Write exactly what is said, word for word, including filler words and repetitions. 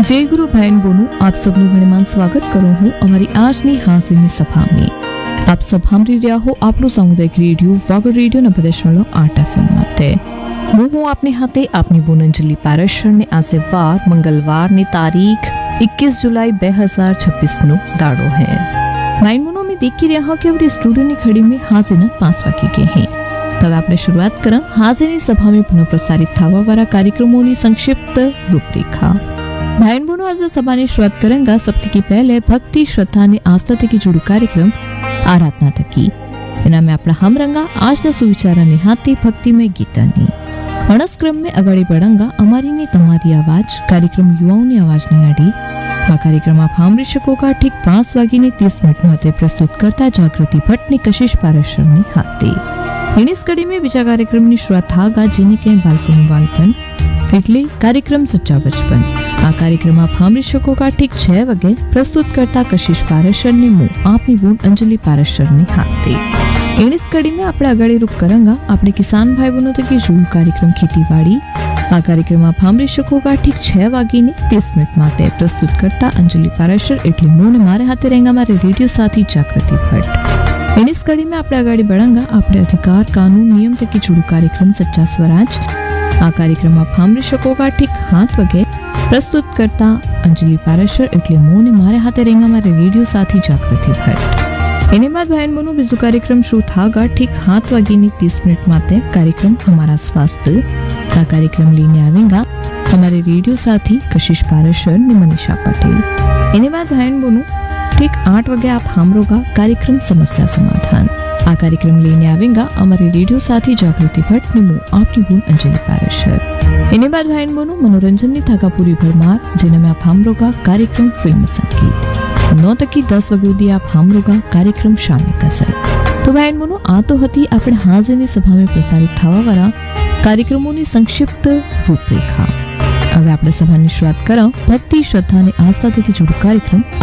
जय गुरु बहन बोनू आप सबનું ઘણીમાન સ્વાગત કરું હું અમારી આજની હાજરીની સભામાં આપ સબ સાંભળી રહ્યા હો આપણું સામુદાયિક રેડિયો વાગડ રેડિયો નब्बे दशमलव आठ एफएम માટે હું હું આપની હાથે આપની બોન અંજલિ પારેશરને આજે વાર મંગળવારની તારીખ इक्कीस जुलाई दो हज़ार छब्बीस નો દાડો है નાइन મોનો में देखी રહ્યા हो कि अपनी स्टूडियो ની खड़ी में हाजिर पांच वागे के हैं तब आपने शुरुआत करा हाजिरी सभा में पुनः प्रसारित थवा वाला कार्यक्रमों की संक्षिप्त रूपरेखा भाई बहनों आज सभा की शुरुआत करेंगे सबसे पहले भक्ति श्रद्धा ने आस्था थकी जुड़ू कार्यक्रम आराधना थकी एना में अपना हम रंगा आज ना सुविचारा निहाती भक्ति में गीता नी वनस क्रम में अगाड़ी बढ़ंगा अमारी ने तमारी आवाज कार्यक्रम युवाओं ने आवाज ने आड़ी आ कार्यक्रम आप सांभળી શકો का ठीक पांच वागी तीस मिनट में प्रस्तुत करता जागृति भट्ट ने कशिश पारेशर ने हाथे इस कड़ी में बीजा कार्यक्रम की शुरुआत थागा जेने के बालकों बालपन એટલે कार्यक्रम सच्चा बचपन आ कार्यक्रम आप सांभળી શકો का ठीक छह वगे प्रस्तुत करता कशिश पारेशर ने मु आपनी बोन अंजलि पारेशर ने हाथे इस कड़ी में આપણે अगाड़ी रुक करेंगे अपने किसान भाई बहनों तक जुड़ू कार्यक्रम खेतीवाड़ी आ कार्यक्रम आप सांभળી શકો का ठीक छह वागी तीस मिनट में प्रस्तुत करता अंजलि पारेशर एटले मु ने मारे हाथे रहेंगे हमारे रेडियो साथी जागृति भट्ट इस कड़ी में આપણે अगाड़ी बढ़ेंगे अपने अधिकार कानून नियम तक जुड़ू कार्यक्रम सच्चा स्वराज आ कार्यक्रम आप सांभળી શકો का ठीक हाथ वगे प्रस्तुत करता अंजलि पारेशर एटले मु ने मारे हाथे रहेंगे हमारे रेडियो साथी जागृति भट्ट एने बाद बहन बनो बीजो कार्यक्रम शुरू थागा ठीक हाथ वागी तीस मिनट माते कार्यक्रम हमारा स्वास्थ्य आ कार्यक्रम लेने आवेगा हमारे रेडियो साथी कशिश पारेशर ने मनीषा पटेल एने बाद बहन बनो ठीक आठ वगे आप हामरोगा कार्यक्रम समस्या समाधान आ कार्यक्रम लेने आवेगा हमारे रेडियो साथी जागृति भट्ट ने मु आपनी बोन अंजलि पारेशर एने बाद बहन बनो मनोरंजन नी थाका पूरी भरमार जेने में आप हामरोगा कार्यक्रम फिल्म संगीत नौ तकी दस वगे सुधी आप हामरोगा कार्यक्रम शामी कसर तो बहन बनो आ तो हती आपणे हाजिरी सभा में प्रसारित थवा वाला कार्यक्रमों की संक्षिप्त रूपरेखा हवे आपणे सभा की शुरुआत करा भक्ति श्रद्धा ने आस्था थकी जुड़ू कार्यक्रम